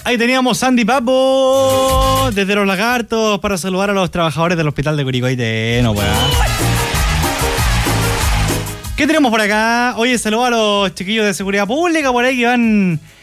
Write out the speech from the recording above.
Ahí teníamos Sandy Papo desde Los Lagartos para saludar a los trabajadores del hospital de Curicoiteno, weón. ¿Qué tenemos por acá? Oye, saludos a los chiquillos de seguridad pública por ahí que van